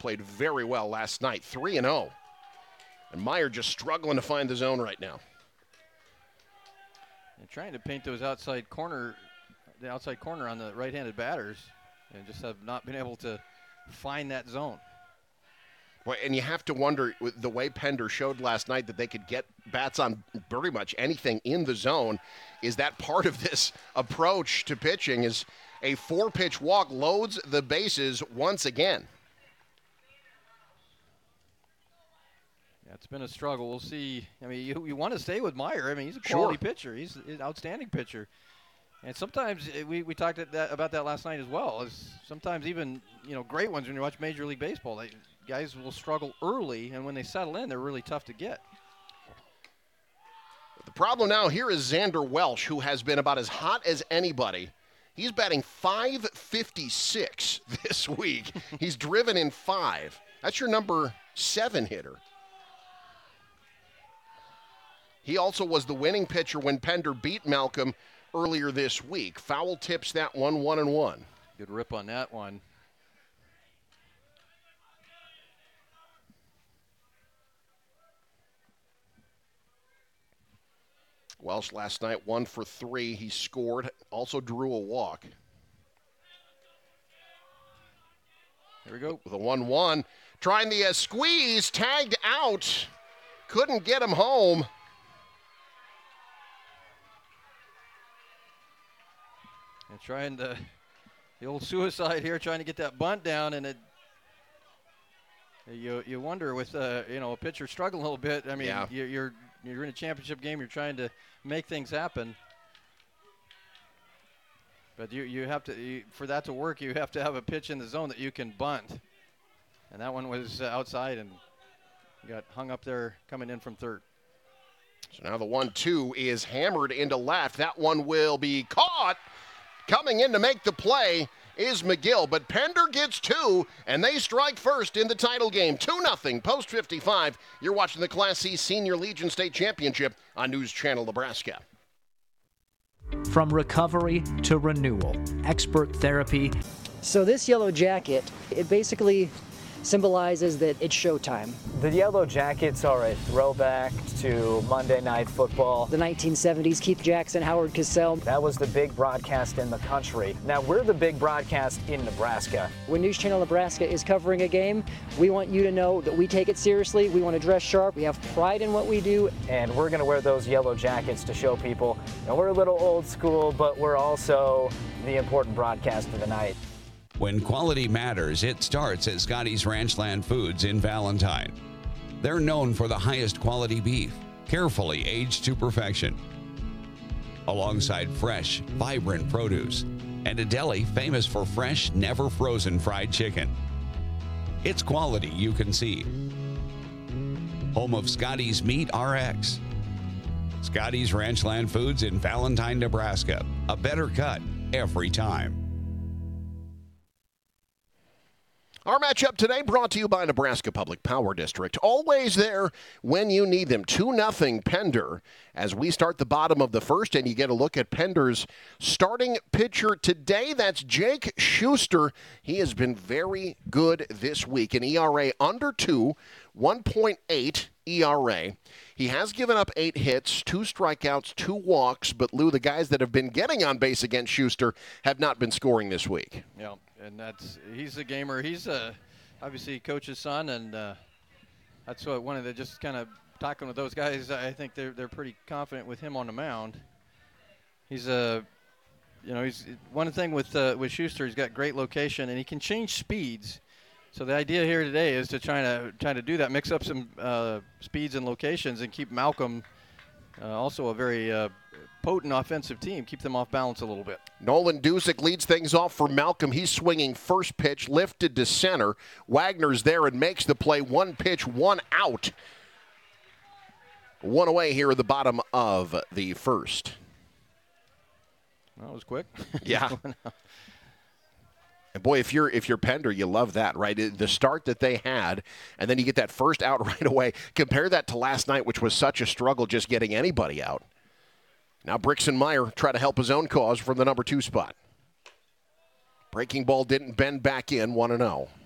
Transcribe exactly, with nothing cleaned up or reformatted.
played very well last night, three and oh. And Meyer just struggling to find the zone right now. And trying to paint those outside corner, the outside corner on the right-handed batters, and just have not been able to find that zone. Well, and you have to wonder, with the way Pender showed last night that they could get bats on pretty much anything in the zone, is that part of this approach to pitching is a four-pitch walk loads the bases once again. Yeah, it's been a struggle. We'll see. I mean, you, you want to stay with Meyer. I mean, he's a quality Sure. pitcher. He's, he's an outstanding pitcher. And sometimes we, we talked at that, about that last night as well. Is sometimes even, you know, great ones when you watch Major League Baseball, they, guys will struggle early, and when they settle in, they're really tough to get. The problem now here is Xander Welsh, who has been about as hot as anybody. He's batting five fifty-six this week. He's driven in five. That's your number seven hitter. He also was the winning pitcher when Pender beat Malcolm earlier this week. Foul tips that one, one and one. Good rip on that one. Welsh last night, one for three. He scored, also drew a walk. Here we go. With a one one. Trying the uh, squeeze, tagged out. Couldn't get him home. And trying to, the old suicide here, trying to get that bunt down, and it, you you wonder with uh, you know, a pitcher struggling a little bit. I mean, yeah. you're, you're you're in a championship game. You're trying to make things happen, but you you have to you, for that to work, you have to have a pitch in the zone that you can bunt, and that one was uh, outside and got hung up there coming in from third. So now the one two is hammered into left. That one will be caught. Coming in to make the play is McGill, but Pender gets two, and they strike first in the title game. two nothing, post fifty-five. You're watching the Class C Senior Legion State Championship on News Channel Nebraska. From recovery to renewal, expert therapy. So this yellow jacket, it basically symbolizes that it's showtime. The Yellow Jackets are a throwback to Monday Night Football. The nineteen seventies, Keith Jackson, Howard Cosell. That was the big broadcast in the country. Now we're the big broadcast in Nebraska. When News Channel Nebraska is covering a game, we want you to know that we take it seriously. We want to dress sharp. We have pride in what we do. And we're going to wear those yellow jackets to show people. And we're a little old school, but we're also the important broadcast of the night. When quality matters, it starts at Scotty's Ranchland Foods in Valentine. They're known for the highest quality beef, carefully aged to perfection, alongside fresh, vibrant produce, and a deli famous for fresh, never frozen fried chicken. It's quality you can see. Home of Scotty's Meat R X. Scotty's Ranchland Foods in Valentine, Nebraska. A better cut every time. Our matchup today brought to you by Nebraska Public Power District. Always there when you need them. two nothing Pender as we start the bottom of the first, and you get a look at Pender's starting pitcher today. That's Jake Schuster. He has been very good this week. An E R A under two, one point eight E R A. He has given up eight hits, two strikeouts, two walks, but Lou, the guys that have been getting on base against Schuster have not been scoring this week. Yeah, and that's he's a gamer. He's a obviously coach's son, and uh, that's what one of the just kind of talking with those guys. I think they're they're pretty confident with him on the mound. He's a, you know, he's one thing with uh, with Schuster. He's got great location, and he can change speeds. So the idea here today is to try to try to do that, mix up some uh, speeds and locations, and keep Malcolm, uh, also a very uh, potent offensive team, keep them off balance a little bit. Nolan Dusick leads things off for Malcolm. He's swinging first pitch, lifted to center. Wagner's there and makes the play. One pitch, one out. One away here at the bottom of the first. That was quick. Yeah. And boy, if you're if you're Pender, you love that, right? The start that they had, and then you get that first out right away. Compare that to last night, which was such a struggle just getting anybody out. Now Brixton Meyer try to help his own cause from the number two spot. Breaking ball didn't bend back in, one and oh.